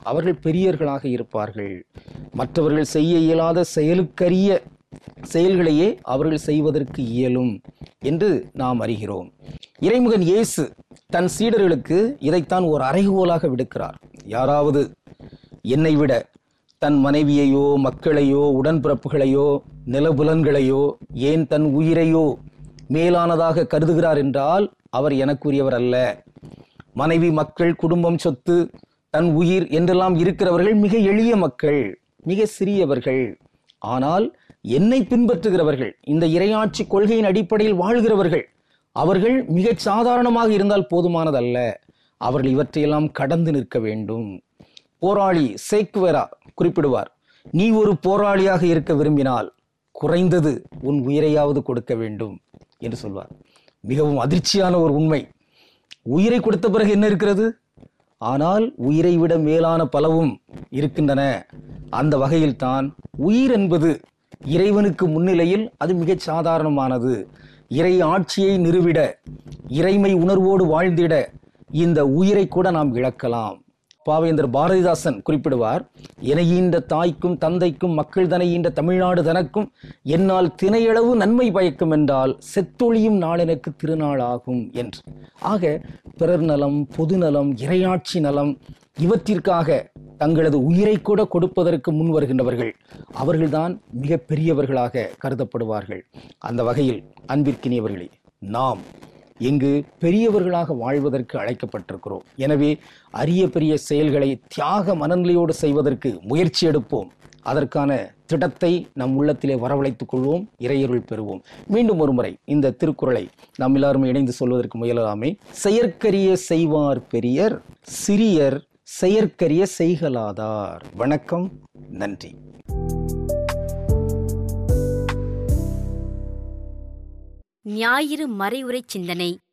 அவர்கள் பெரியவர்களாக இருப்பார்கள். மற்றவர்கள் செய்ய இயலாத செயலுக்கரிய செயல்களையே அவர்கள் செய்வதற்கு இயலும் என்று நாம் அறிகிறோம். இறைமகன் இயேசு தன் சீடர்களுக்கு இதைத்தான் ஒரு அறைகோலாக விடுக்கிறார். யாராவது என்னை விட தன் மனைவியையோ, மக்களையோ, உடன்பிறப்புகளையோ, நிலபுலன்களையோ, ஏன் தன் உயிரையோ மேலானதாக கருதுகிறார் என்றால் அவர் எனக்குரியவர் அல்ல. மனைவி, மக்கள், குடும்பம், சொத்து, தன் உயிர் என்றெல்லாம் இருக்கிறவர்கள் மிக எளிய மக்கள், மிக சிறியவர்கள். ஆனால் என்னை பின்பற்றுகிறவர்கள், இந்த இறையாட்சி கொள்கையின் அடிப்படையில் வாழ்கிறவர்கள், அவர்கள் மிகச் சாதாரணமாக இருந்தால் போதுமானதல்ல. அவர்கள் இவற்றையெல்லாம் கடந்து நிற்க வேண்டும். போராளி சேக்குவேரா குறிப்பிடுவார், நீ ஒரு போராளியாக இருக்க விரும்பினால் குறைந்தது உன் உயிரையாவது கொடுக்க வேண்டும் என்று சொல்வார். மிகவும் அதிர்ச்சியான ஒரு உண்மை. உயிரை கொடுத்த பிறகு என்ன இருக்கிறது? ஆனால் உயிரை விட மேலான பலவும் இருக்கின்றன. அந்த வகையில் தான் உயிர் என்பது இறைவனுக்கு முன்னிலையில் அது மிகச் சாதாரணமானது. இறை ஆட்சியை நிறுவிட, இறைமை உணர்வோடு வாழ்ந்திட இந்த உயிரை கூட நாம் இழக்கலாம். பாவேந்தர் பாரதிதாசன் குறிப்பிடுவார், எனையீன்ற தாய்க்கும் தந்தைக்கும் மக்கள் தனை ஈன்ற தமிழ்நாடு தனக்கும் என்னால் தினையளவு நன்மை பயக்கும் என்றால் செத்தொழியும் நாள் எனக்கு திருநாள் ஆகும் என்று. ஆக பிறர் நலம், பொதுநலம், இறையாட்சி நலம் இவற்றிற்காக தங்களது உயிரை கூட கொடுப்பதற்கு முன் வருகின்றவர்கள் அவர்கள்தான் மிக பெரியவர்களாக கருதப்படுவார்கள். அந்த வகையில் அன்பிற்கினியவர்களே, நாம் இங்கு பெரியவர்களாக வாழ்வதற்கு அழைக்கப்பட்டிருக்கிறோம். எனவே அரிய பெரிய செயல்களை தியாக மனநிலையோடு செய்வதற்கு முயற்சி எடுப்போம். அதற்கான திடத்தை நம் உள்ளத்திலே வரவழைத்துக் கொள்வோம், இறையருள் பெறுவோம். மீண்டும் ஒரு முறை இந்த திருக்குறளை நாம் எல்லாரும் இணைந்து சொல்வதற்கு முயலலாமே. செயற்கரிய செய்வார் பெரியர், சிறியர் செயற்கரிய செய்கலாதார். வணக்கம், நன்றி. ஞாயிறு மறைவுரை சிந்தனை.